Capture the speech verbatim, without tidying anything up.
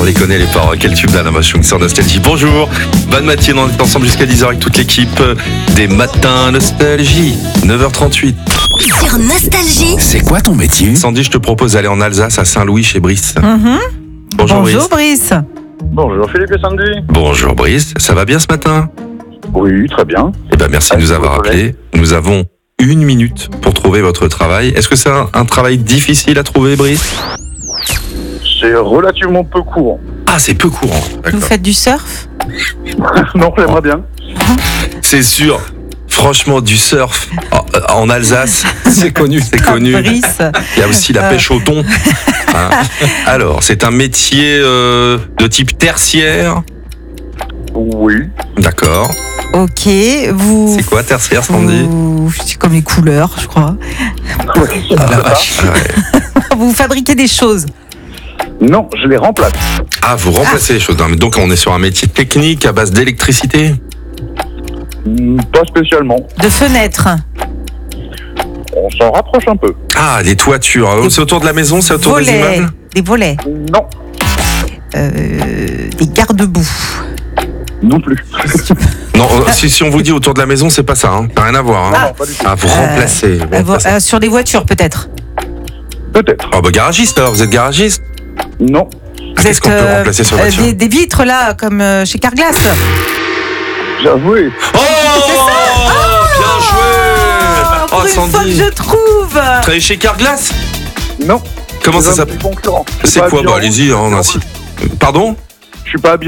les connaît les paroles. Quel tube d'Alain Bachung sur Nostalgie. Bonjour, bonne matinée, on est ensemble jusqu'à dix heures avec toute l'équipe des Matins Nostalgie. neuf heures trente-huit. Sur Nostalgie. C'est quoi ton métier? Sandy, je te propose d'aller en Alsace à Saint-Louis chez Brice. Mm-hmm. Bonjour, Bonjour Brice. Brice. Bonjour Philippe et Sandy. Bonjour Brice, ça va bien ce matin? Oui, très bien. Eh ben merci de nous avoir appelés. Nous avons une minute pour trouver votre travail. Est-ce que c'est un, un travail difficile à trouver, Brice? C'est relativement peu courant. Ah, c'est peu courant. Vous D'accord. faites du surf? Non, j'aimerais bien. C'est sûr. Franchement, du surf en, en Alsace, c'est connu, c'est connu. Brice. Il y a aussi la pêche au thon. Hein. Alors, c'est un métier euh, de type tertiaire. Oui. D'accord. Ok, vous. C'est quoi tertiaire, Sandy? vous... C'est comme les couleurs, je crois. Oui, Ah, c'est ça. vache. Ouais. Vous fabriquez des choses. Non, je les remplace. Ah, vous remplacez les choses. Non, mais donc, on est sur un métier technique à base d'électricité. Hmm, Pas spécialement. De fenêtres. On s'en rapproche un peu. Ah, les toitures. Des C'est autour de la maison, c'est autour des volets. immeubles? Des volets. Non, Euh, des garde-boue. non plus. Non, euh, si, si on vous dit autour de la maison, c'est pas ça. Hein. Ça n'a rien à voir. Hein. Non, pas du tout. Ah, vous Euh, remplacez. vous Euh, vo- remplacez. euh, sur des voitures, peut-être. Peut-être. Ah, bah, garagiste alors, vous êtes garagiste? Non. Ah, Vous qu'est-ce qu'on peut euh, remplacer sur euh, voiture? des, des vitres, là, comme euh, chez Carglass. J'avoue. Oh, bien joué. Oh, pour Oh, une fois que Sandy. je trouve. Travaillez chez Carglass? Non. Comment C'est ça un s'appelle? petit concurrent. C'est Pas quoi? habillé Bah, en allez-y, rouge. hein, on a un site. Pardon? Je suis pas habillé